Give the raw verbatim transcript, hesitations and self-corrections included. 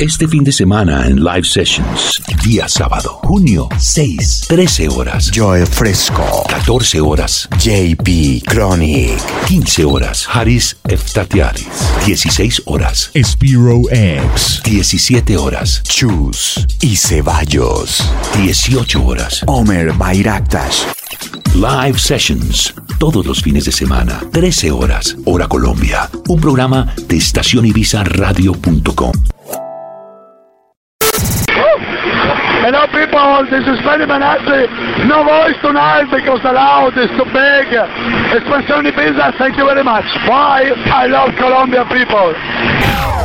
Este fin de semana en Live Sessions. Día sábado, junio seis, trece horas. Joe Fresco. catorce horas. J P Chronic. quince horas. Haris Eftatiaris. dieciséis horas. Spiro X. diecisiete horas. Chus y Ceballos. dieciocho horas. Omer Bayraktas. Live Sessions, todos los fines de semana, trece horas, hora Colombia. Un programa de estación ibiza radio punto com. Hello people, this is Freddy Manazzi. No voice tonight because the loud is too big. Expansión Ibiza, thank you very much. Bye, I love Colombia people.